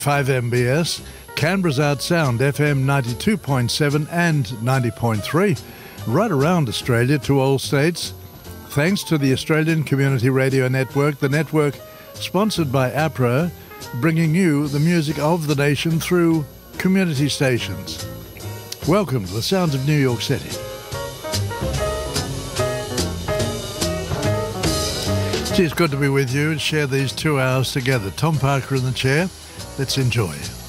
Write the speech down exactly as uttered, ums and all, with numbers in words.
five M B S, Canberra's Out Sound, F M ninety-two point seven and ninety point three, right around Australia to all states. Thanks to the Australian Community Radio Network, the network sponsored by APRA, bringing you the music of the nation through community stations. Welcome to the sounds of New York City. Gee, it's good to be with you and share these two hours together. Tom Parker in the chair. Let's enjoy.